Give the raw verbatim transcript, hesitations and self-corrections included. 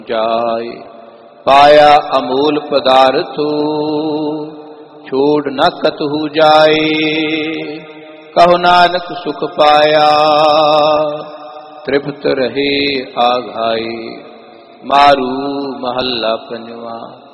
जाए। पाया अमूल पदार्थो छोड़ न कतहु जाए। कहो नानक सुख पाया तृप्त रहे आघाई। मारू महल्ला पंजवा।